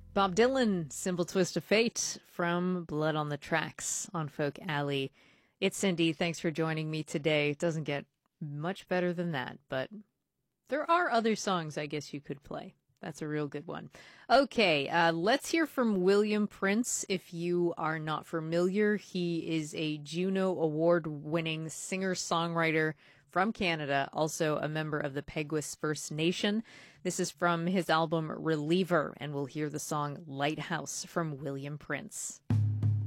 Bob Dylan, Simple Twist of Fate from Blood on the Tracks on Folk Alley. It's Cindy. Thanks for joining me today. It doesn't get much better than that, but there are other songs I guess you could play. That's a real good one. Okay, let's hear from William Prince. If you are not familiar, he is a Juno Award-winning singer-songwriter from Canada, also a member of the Peguis First Nation. This is from his album Reliever, and we'll hear the song Lighthouse from William Prince.